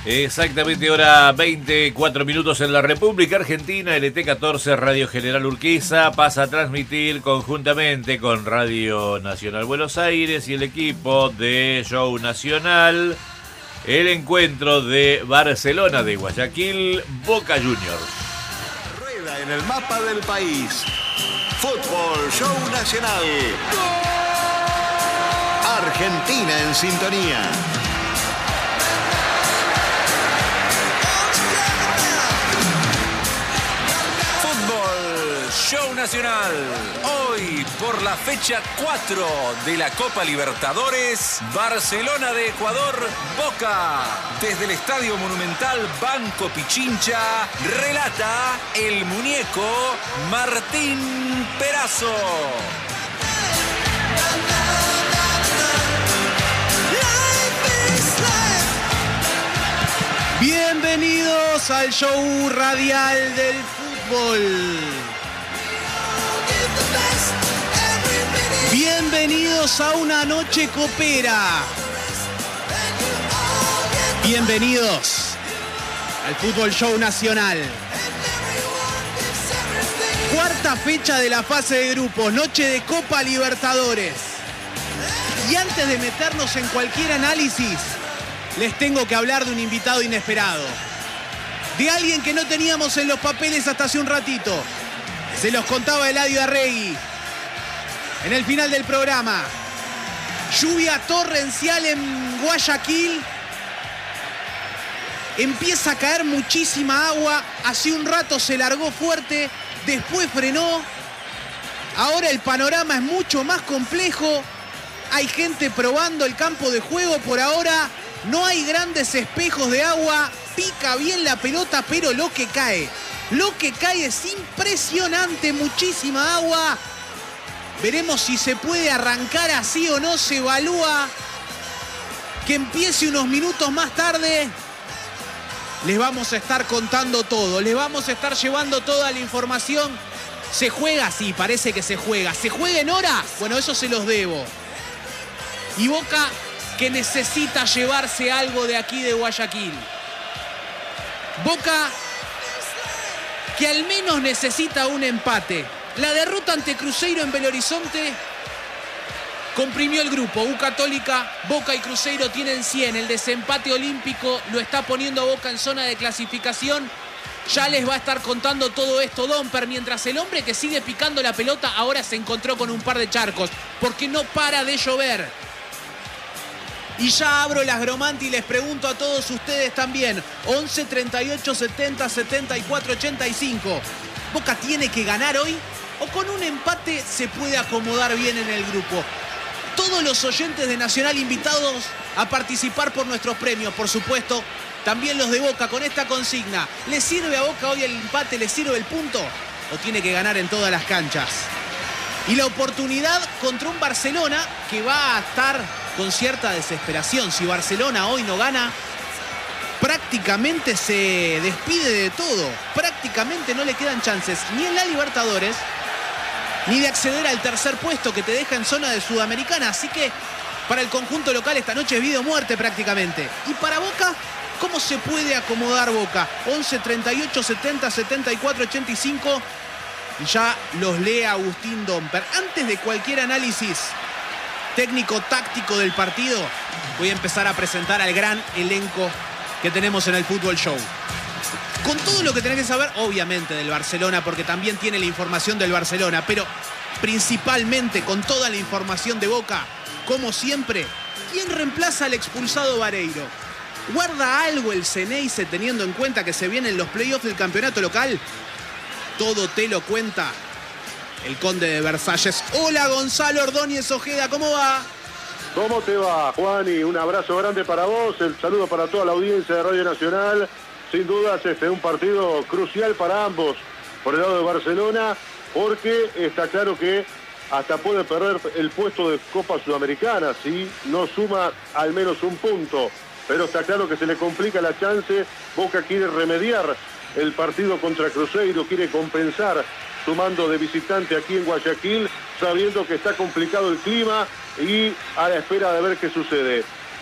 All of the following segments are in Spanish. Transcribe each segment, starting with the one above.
Exactamente, hora 24 minutos en la República Argentina. LT14 Radio General Urquiza pasa a transmitir conjuntamente con Radio Nacional Buenos Aires y el equipo de Show Nacional el encuentro de Barcelona de Guayaquil, Boca Juniors. Rueda en el mapa del país. Fútbol Show Nacional. Argentina en sintonía. Show Nacional, hoy por la fecha 4 de la Copa Libertadores, Barcelona de Ecuador, Boca. Desde el Estadio Monumental Banco Pichincha, relata el muñeco Martín Perazo. Bienvenidos al show radial del fútbol. Bienvenidos a una noche copera. Bienvenidos al Fútbol Show Nacional. Cuarta fecha de la fase de grupos, noche de Copa Libertadores. Y antes de meternos en cualquier análisis, les tengo que hablar de un invitado inesperado. De alguien que no teníamos en los papeles hasta hace un ratito. Se los contaba Eladio Arregui en el final del programa. Lluvia torrencial en Guayaquil. Empieza a caer muchísima agua. Hace un rato se largó fuerte, después frenó. Ahora el panorama es mucho más complejo. Hay gente probando el campo de juego. Por ahora no hay grandes espejos de agua. Pica bien la pelota, pero lo que cae es impresionante. Muchísima agua. Veremos si se puede arrancar así o no. Se evalúa que empiece unos minutos más tarde. Les vamos a estar contando todo. Les vamos a estar llevando toda la información. ¿Se juega? Sí, parece que se juega. ¿Se juega en horas? Bueno, eso se los debo. Y Boca, que necesita llevarse algo de aquí de Guayaquil. Boca, que al menos necesita un empate. La derrota ante Cruzeiro en Belo Horizonte comprimió el grupo. U Católica, Boca y Cruzeiro tienen 100. El desempate olímpico lo está poniendo a Boca en zona de clasificación. Ya les va a estar contando todo esto Domper, mientras el hombre que sigue picando la pelota ahora se encontró con un par de charcos, porque no para de llover. Y ya abro las Gromanti y les pregunto a todos ustedes también. 11 38 70 74 85. ¿Boca tiene que ganar hoy? ¿O con un empate se puede acomodar bien en el grupo? Todos los oyentes de Nacional invitados a participar por nuestros premios, por supuesto. También los de Boca con esta consigna. ¿Le sirve a Boca hoy el empate? ¿Le sirve el punto? ¿O tiene que ganar en todas las canchas? Y la oportunidad contra un Barcelona que va a estar con cierta desesperación. Si Barcelona hoy no gana, prácticamente se despide de todo. Prácticamente no le quedan chances ni en la Libertadores, ni de acceder al tercer puesto que te deja en zona de Sudamericana. Así que para el conjunto local esta noche es vida o muerte prácticamente. Y para Boca, ¿cómo se puede acomodar Boca? 11 38 70 74 85. Y ya los lee Agustín Domper. Antes de cualquier análisis técnico-táctico del partido, voy a empezar a presentar al gran elenco que tenemos en el Fútbol Show. Con todo lo que tenés que saber, obviamente, del Barcelona, porque también tiene la información del Barcelona, pero principalmente con toda la información de Boca, como siempre, ¿quién reemplaza al expulsado Vareiro? ¿Guarda algo el Ceneice teniendo en cuenta que se vienen los playoffs del campeonato local? Todo te lo cuenta el Conde de Versalles. Hola, Gonzalo Ordóñez Ojeda, ¿cómo va? ¿Cómo te va, Juan? Y un abrazo grande para vos, el saludo para toda la audiencia de Radio Nacional. Sin dudas, un partido crucial para ambos, por el lado de Barcelona, porque está claro que hasta puede perder el puesto de Copa Sudamericana, si no suma al menos un punto. Pero está claro que se le complica la chance. Boca quiere remediar el partido contra Cruzeiro, quiere compensar sumando de visitante aquí en Guayaquil, sabiendo que está complicado el clima y a la espera de ver qué sucede.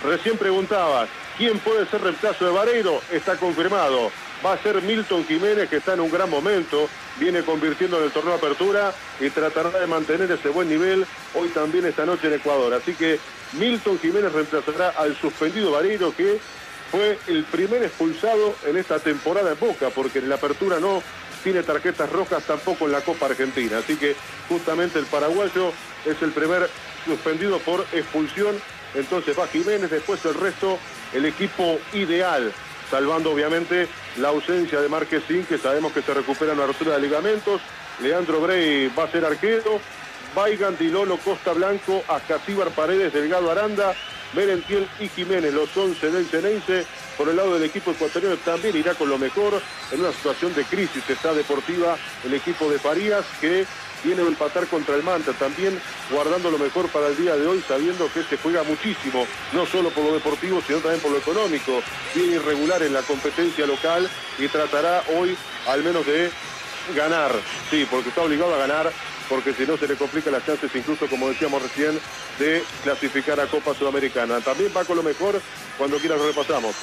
Recién preguntabas, ¿quién puede ser reemplazo de Vareiro? Está confirmado. Va a ser Milton Jiménez, que está en un gran momento, viene convirtiendo en el torneo de apertura y tratará de mantener ese buen nivel hoy también esta noche en Ecuador. Así que Milton Jiménez reemplazará al suspendido Vareiro, que fue el primer expulsado en esta temporada en Boca, porque en la apertura no tiene tarjetas rojas, tampoco en la Copa Argentina. Así que justamente el paraguayo es el primer suspendido por expulsión. Entonces va Jiménez, después el resto, el equipo ideal, salvando obviamente la ausencia de Marquesín, que sabemos que se recupera una rotura de ligamentos. Leandro Brey va a ser arquero. Weigand, Dilolo, Costa Blanco, Ascasíbar, Paredes, Delgado, Aranda, Merentiel y Jiménez, los 11 del Ceneice. Por el lado del equipo ecuatoriano también irá con lo mejor. En una situación de crisis está Deportiva el equipo de Farías, que viene a empatar contra el Manta, también guardando lo mejor para el día de hoy, sabiendo que se juega muchísimo, no solo por lo deportivo, sino también por lo económico. Viene irregular en la competencia local y tratará hoy al menos de ganar, sí, porque está obligado a ganar, porque si no se le complican las chances, incluso como decíamos recién, de clasificar a Copa Sudamericana. También va con lo mejor, cuando quiera lo repasamos.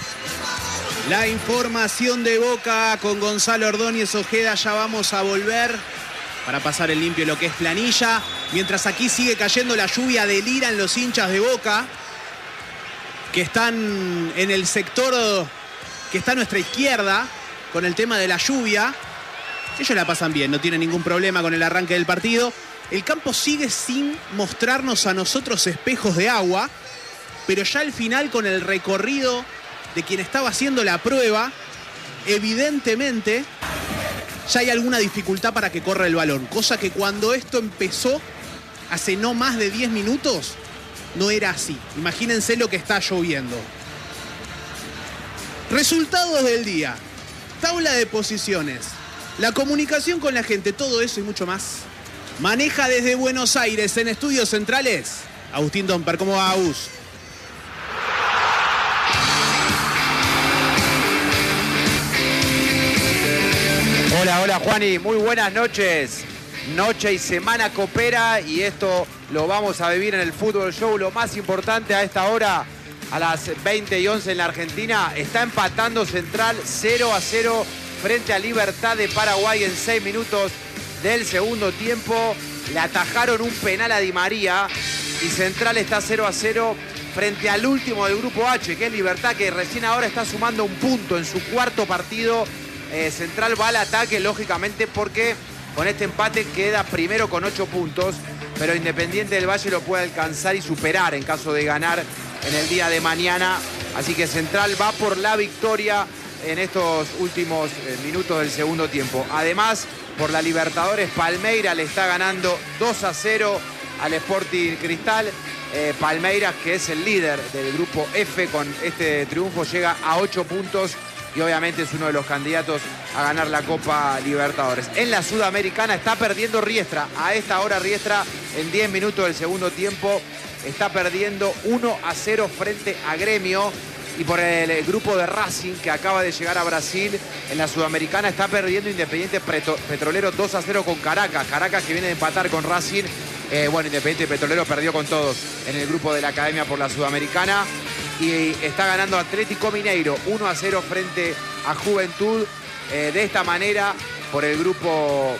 La información de Boca con Gonzalo Ordóñez Ojeda, ya vamos a volver para pasar en limpio lo que es planilla. Mientras aquí sigue cayendo la lluvia, deliran los hinchas de Boca, que están en el sector que está a nuestra izquierda, con el tema de la lluvia. Ellos la pasan bien, no tienen ningún problema con el arranque del partido. El campo sigue sin mostrarnos a nosotros espejos de agua, pero ya al final, con el recorrido de quien estaba haciendo la prueba, evidentemente ya hay alguna dificultad para que corra el balón, cosa que cuando esto empezó hace no más de 10 minutos no era así. Imagínense lo que está lloviendo. Resultados del día, tabla de posiciones, la comunicación con la gente, todo eso y mucho más maneja desde Buenos Aires en Estudios Centrales Agustín Domper. ¿Cómo va, Agus? Hola Juani, muy buenas noches. Noche y semana copera y esto lo vamos a vivir en el Fútbol Show. Lo más importante a esta hora, a las 20:11 en la Argentina, está empatando Central 0-0 frente a Libertad de Paraguay en 6 minutos del segundo tiempo. Le atajaron un penal a Di María y Central está 0-0 frente al último del Grupo H, que es Libertad, que recién ahora está sumando un punto en su cuarto partido. Central va al ataque, lógicamente, porque con este empate queda primero con 8 puntos, pero Independiente del Valle lo puede alcanzar y superar en caso de ganar en el día de mañana. Así que Central va por la victoria en estos últimos minutos del segundo tiempo. Además, por la Libertadores, Palmeiras le está ganando 2-0 al Sporting Cristal. Palmeiras, que es el líder del Grupo F, con este triunfo llega a 8 puntos. Y obviamente es uno de los candidatos a ganar la Copa Libertadores. En la Sudamericana está perdiendo Riestra. A esta hora Riestra, en 10 minutos del segundo tiempo, está perdiendo 1-0 frente a Gremio. Y por el grupo de Racing, que acaba de llegar a Brasil, en la Sudamericana está perdiendo Independiente Petrolero 2-0 con Caracas. Caracas, que viene de empatar con Racing. Independiente Petrolero perdió con todos en el grupo de la Academia por la Sudamericana. Y está ganando Atlético Mineiro 1-0 frente a Juventud. De esta manera, por el grupo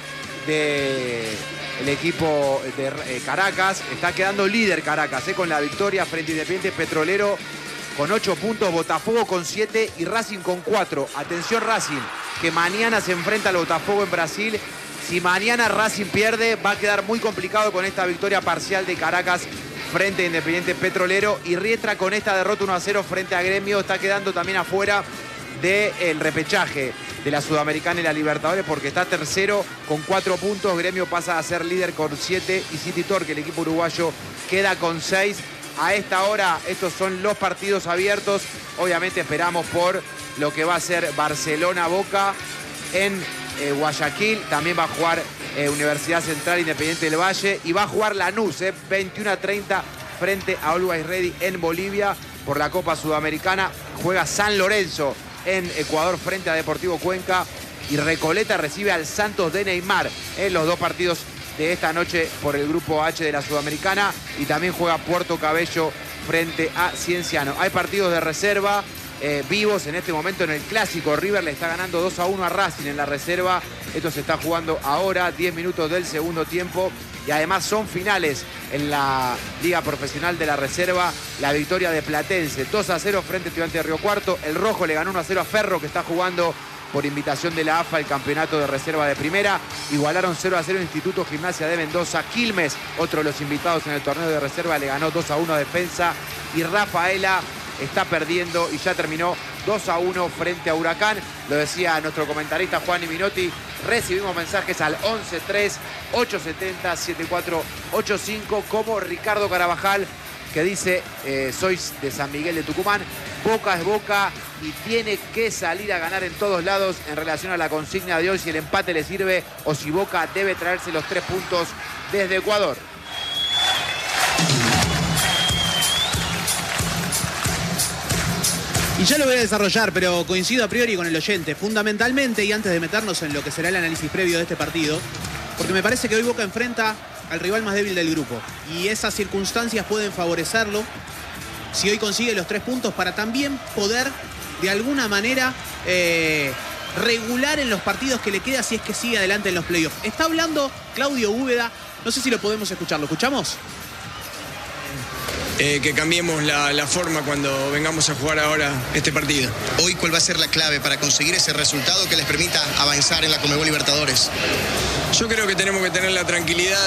del equipo de Caracas, está quedando líder Caracas, con la victoria frente a Independiente Petrolero con 8 puntos, Botafogo con 7 y Racing con 4. Atención Racing, que mañana se enfrenta al Botafogo en Brasil. Si mañana Racing pierde, va a quedar muy complicado con esta victoria parcial de Caracas frente a Independiente Petrolero. Y Riestra, con esta derrota 1-0 frente a Gremio, está quedando también afuera del repechaje de la Sudamericana y la Libertadores, porque está tercero con 4 puntos. Gremio pasa a ser líder con 7 y City Torque, el equipo uruguayo, queda con 6. A esta hora estos son los partidos abiertos. Obviamente esperamos por lo que va a ser Barcelona-Boca en Guayaquil. También va a jugar Universidad Central, Independiente del Valle, y va a jugar Lanús 21:30 frente a Always Ready en Bolivia por la Copa Sudamericana. Juega San Lorenzo en Ecuador frente a Deportivo Cuenca, y Recoleta recibe al Santos de Neymar en los dos partidos de esta noche por el Grupo H de la Sudamericana. Y también juega Puerto Cabello frente a Cienciano. Hay partidos de reserva vivos en este momento en el clásico. River le está ganando 2-1 a Racing en la reserva. Esto se está jugando ahora, 10 minutos del segundo tiempo. Y además son finales en la Liga Profesional de la Reserva. La victoria de Platense, 2-0 frente a Estudiantes de Río Cuarto. El Rojo le ganó 1-0 a Ferro, que está jugando por invitación de la AFA el campeonato de reserva de primera. Igualaron 0-0 Instituto Gimnasia de Mendoza. Quilmes, otro de los invitados en el torneo de reserva, le ganó 2-1 a Defensa. Y Rafaela está perdiendo y ya terminó 2-1 frente a Huracán. Lo decía nuestro comentarista Juan Minotti. Recibimos mensajes al 11-3-870-7485, como Ricardo Carabajal, que dice: sois de San Miguel de Tucumán, Boca es Boca y tiene que salir a ganar en todos lados. En relación a la consigna de hoy, si el empate le sirve o si Boca debe traerse los 3 puntos desde Ecuador. Y ya lo voy a desarrollar, pero coincido a priori con el oyente, fundamentalmente, y antes de meternos en lo que será el análisis previo de este partido, porque me parece que hoy Boca enfrenta al rival más débil del grupo, y esas circunstancias pueden favorecerlo si hoy consigue los 3 puntos para también poder, de alguna manera, regular en los partidos que le queda si es que sigue adelante en los playoffs. Está hablando Claudio Úbeda, no sé si lo podemos escuchar, ¿lo escuchamos? Que cambiemos la forma cuando vengamos a jugar ahora este partido. Hoy, ¿cuál va a ser la clave para conseguir ese resultado que les permita avanzar en la Conmebol Libertadores? Yo creo que tenemos que tener la tranquilidad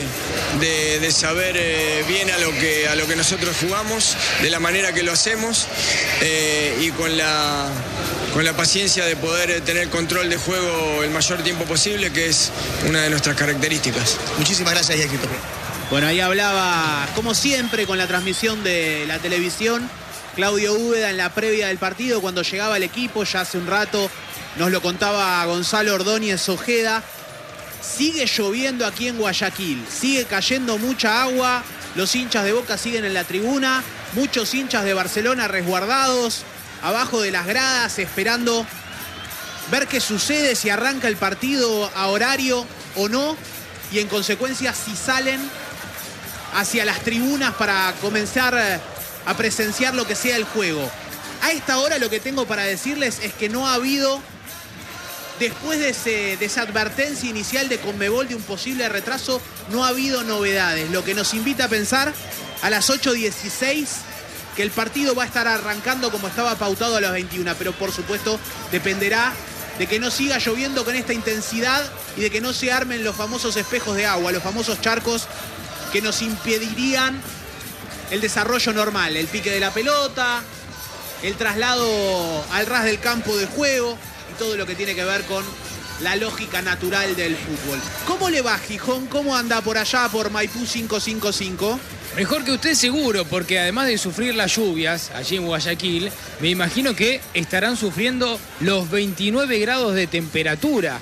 de saber bien a lo que nosotros jugamos, de la manera que lo hacemos, y con la paciencia de poder tener control de juego el mayor tiempo posible, que es una de nuestras características. Muchísimas gracias y éxito. Bueno, ahí hablaba, como siempre, con la transmisión de la televisión, Claudio Úbeda en la previa del partido, cuando llegaba el equipo, ya hace un rato, nos lo contaba Gonzalo Ordóñez Ojeda. Sigue lloviendo aquí en Guayaquil, sigue cayendo mucha agua, los hinchas de Boca siguen en la tribuna, muchos hinchas de Barcelona resguardados, abajo de las gradas, esperando ver qué sucede, si arranca el partido a horario o no, y en consecuencia si salen hacia las tribunas para comenzar a presenciar lo que sea el juego. A esta hora lo que tengo para decirles es que no ha habido, después de esa advertencia inicial de Conmebol de un posible retraso, no ha habido novedades, lo que nos invita a pensar a las 8:16 que el partido va a estar arrancando como estaba pautado a las 21, pero por supuesto dependerá de que no siga lloviendo con esta intensidad y de que no se armen los famosos espejos de agua, los famosos charcos que nos impedirían el desarrollo normal, el pique de la pelota, el traslado al ras del campo de juego y todo lo que tiene que ver con la lógica natural del fútbol. ¿Cómo le va, Gijón? ¿Cómo anda por allá, por Maipú 555? Mejor que usted seguro, porque además de sufrir las lluvias allí en Guayaquil, me imagino que estarán sufriendo los 29 grados de temperatura,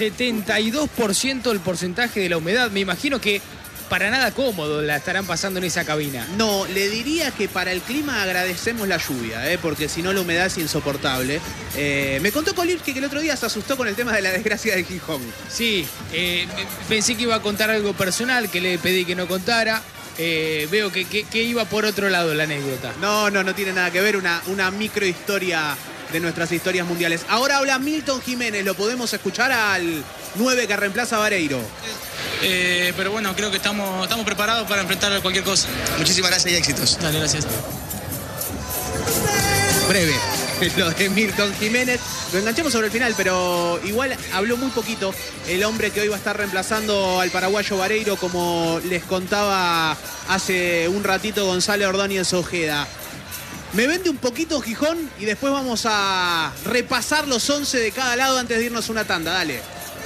72% el porcentaje de la humedad. Me imagino que para nada cómodo la estarán pasando en esa cabina. No, le diría que para el clima agradecemos la lluvia, porque si no la humedad es insoportable. Me contó Kolipski que el otro día se asustó con el tema de la desgracia de Gijón. Sí, pensé que iba a contar algo personal, que le pedí que no contara. Veo que iba por otro lado la anécdota. No tiene nada que ver, una microhistoria de nuestras historias mundiales. Ahora habla Milton Jiménez, lo podemos escuchar al 9 que reemplaza a Vareiro. Pero bueno, creo que estamos preparados para enfrentar cualquier cosa. Muchísimas gracias y éxitos. Dale, gracias. Breve lo de Milton Jiménez. Lo enganchamos sobre el final, pero igual habló muy poquito el hombre que hoy va a estar reemplazando al paraguayo Vareiro, como les contaba hace un ratito Gonzalo Ordóñez Ojeda. Me vende un poquito Gijón y después vamos a repasar los 11 de cada lado antes de irnos a una tanda. Dale.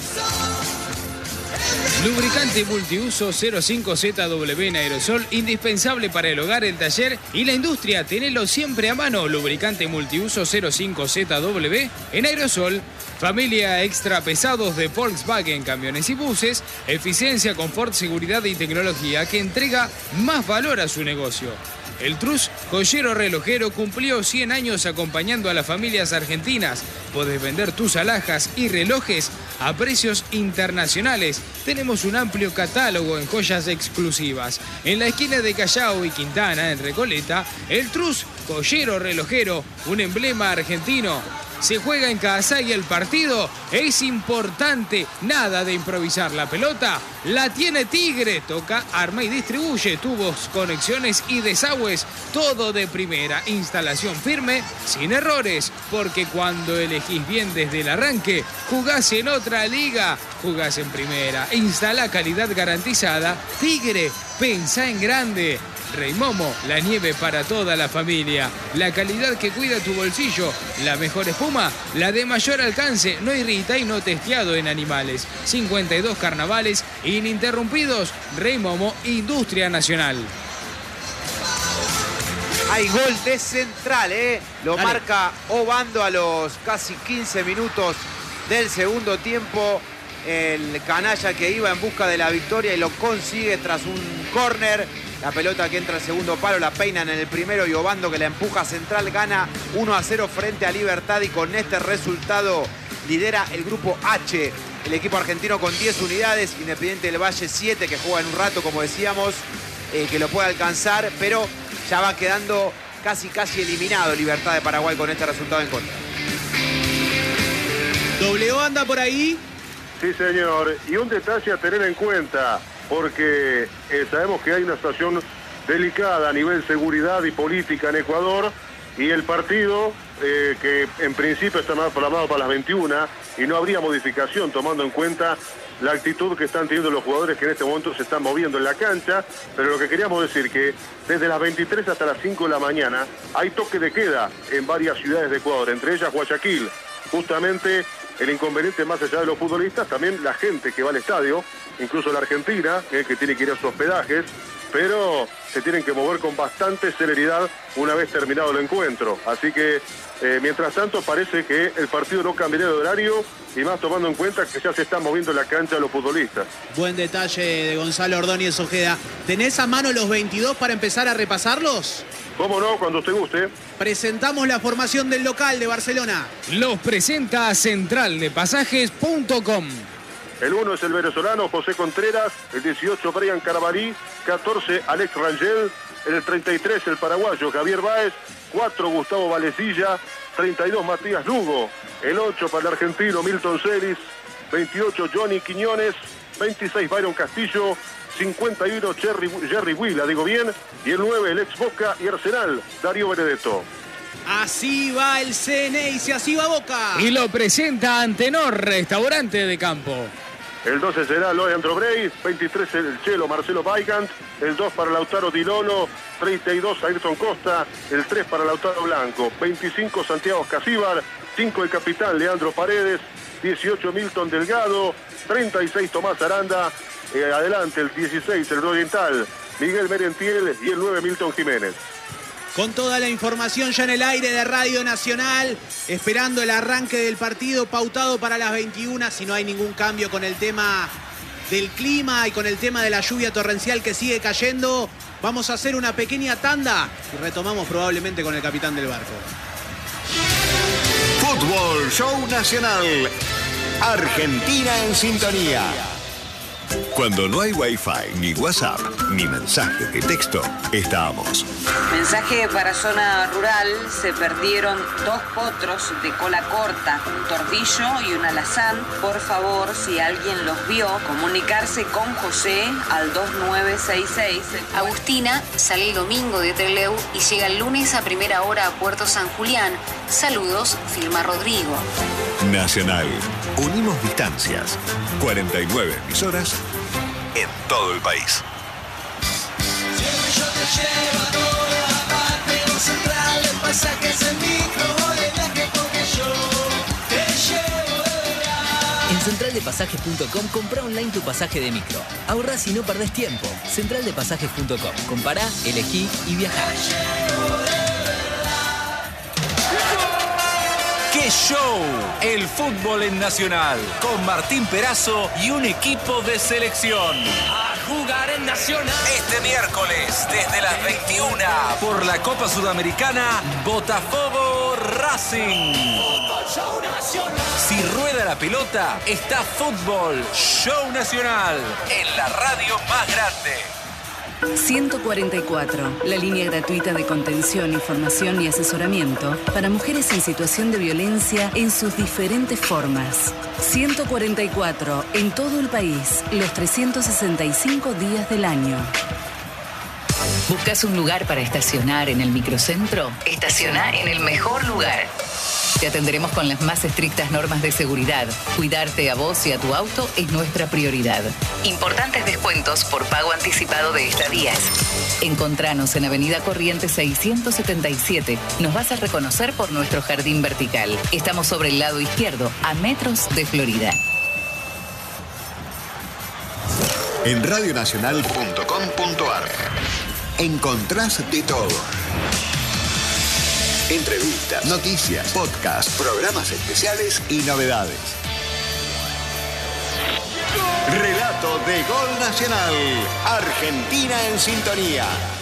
Lubricante multiuso 05ZW en aerosol, indispensable para el hogar, el taller y la industria. Tenelo siempre a mano. Lubricante multiuso 05ZW en aerosol. Familia extra pesados de Volkswagen, camiones y buses. Eficiencia, confort, seguridad y tecnología que entrega más valor a su negocio. El Trus Joyero Relojero cumplió 100 años acompañando a las familias argentinas. Podés vender tus alhajas y relojes a precios internacionales. Tenemos un amplio catálogo en joyas exclusivas. En la esquina de Callao y Quintana, en Recoleta, el Trus Joyero Relojero, un emblema argentino. Se juega en casa y el partido es importante. Nada de improvisar. La pelota la tiene Tigre. Toca, arma y distribuye. Tubos, conexiones y desagües. Todo de primera. Instalación firme, sin errores. Porque cuando elegís bien desde el arranque, jugás en otra liga. Jugás en primera. Instala calidad garantizada. Tigre, pensá en grande. Rey Momo, la nieve para toda la familia. La calidad que cuida tu bolsillo. La mejor espuma, la de mayor alcance. No irrita y no testeado en animales. 52 carnavales ininterrumpidos. Rey Momo, Industria Nacional. Hay gol de Central, Lo Dale. marca Obando a los casi 15 minutos del segundo tiempo. El canalla que iba en busca de la victoria y lo consigue tras un córner. La pelota que entra al segundo palo la peinan en el primero y Obando, que la empuja a Central, gana 1-0 frente a Libertad y con este resultado lidera el grupo H. El equipo argentino con 10 unidades, Independiente del Valle 7, que juega en un rato, como decíamos, que lo puede alcanzar, pero ya va quedando casi eliminado Libertad de Paraguay con este resultado en contra. W anda por ahí. Sí, señor. Y un detalle a tener en cuenta, porque sabemos que hay una situación delicada a nivel seguridad y política en Ecuador, y el partido, que en principio está programado para las 21, y no habría modificación tomando en cuenta la actitud que están teniendo los jugadores que en este momento se están moviendo en la cancha, pero lo que queríamos decir que desde las 23 hasta las 5 de la mañana hay toque de queda en varias ciudades de Ecuador, entre ellas Guayaquil. Justamente el inconveniente, más allá de los futbolistas, también la gente que va al estadio, incluso la Argentina, que tiene que ir a sus hospedajes, pero se tienen que mover con bastante celeridad una vez terminado el encuentro. Así que, mientras tanto, parece que el partido no cambiará de horario, y más tomando en cuenta que ya se están moviendo en la cancha los futbolistas. Buen detalle de Gonzalo Ordóñez Ojeda. ¿Tenés a mano los 22 para empezar a repasarlos? ¿Cómo no? Cuando usted guste. Presentamos la formación del local de Barcelona. Los presenta centraldepasajes.com. El 1 es el venezolano José Contreras, el 18 Brian Carabalí, 14 Alex Rangel, el 33 el paraguayo Javier Báez, 4 Gustavo Valecilla, 32 Matías Lugo, el 8 para el argentino Milton Celis, 28 Johnny Quiñones, 26 Byron Castillo, 51 Jerry Huila, digo bien, y el 9 el ex Boca y Arsenal, Darío Benedetto. Así va el Ceneice, así va Boca. Y lo presenta Antenor, restaurante de campo. El 12 será Leandro Brey, 23 el Chelo Marcelo Weigand, el 2 para Lautaro Di Lolo, 32 Ayrton Costa, el 3 para Lautaro Blanco, 25 Santiago Casíbar, 5 el capitán Leandro Paredes, 18 Milton Delgado, 36 Tomás Aranda, adelante el 16 el Oriental Miguel Merentiel y el 9 Milton Jiménez. Con toda la información ya en el aire de Radio Nacional, esperando el arranque del partido pautado para las 21, si no hay ningún cambio con el tema del clima y con el tema de la lluvia torrencial que sigue cayendo. Vamos a hacer una pequeña tanda y retomamos probablemente con el capitán del barco. Fútbol Show Nacional. Argentina en sintonía. Cuando no hay Wi-Fi, ni WhatsApp, ni mensaje de texto, estamos. Mensaje para zona rural. Se perdieron 2 potros de cola corta, un tordillo y un alazán. Por favor, si alguien los vio, comunicarse con José al 2966. Agustina sale el domingo de Trelew y llega el lunes a primera hora a Puerto San Julián. Saludos, firma Rodrigo. Nacional. Unimos distancias. 49 emisoras en todo el país. En centraldepasajes.com compra online tu pasaje de micro. Ahorrás y no perdés tiempo. Centraldepasajes.com. Compará, elegí y viajá. ¡Qué show! El fútbol en Nacional, con Martín Perazo y un equipo de selección. jugar en Nacional. Este miércoles, desde las 21, por la Copa Sudamericana, Botafogo Racing. Si rueda la pelota, está Fútbol Show Nacional en la radio más grande. 144, la línea gratuita de contención, información y asesoramiento para mujeres en situación de violencia en sus diferentes formas. 144, en todo el país, los 365 días del año. ¿Buscas un lugar para estacionar en el microcentro? Estaciona en el mejor lugar. Te atenderemos con las más estrictas normas de seguridad. Cuidarte a vos y a tu auto es nuestra prioridad. Importantes descuentos por pago anticipado de estadías. Encontranos en Avenida Corrientes 677. Nos vas a reconocer por nuestro jardín vertical. Estamos sobre el lado izquierdo, a metros de Florida. En radionacional.com.ar encontrás de todo. Entrevistas, noticias, podcasts, programas especiales y novedades. Relato de Gol Nacional. Argentina en sintonía.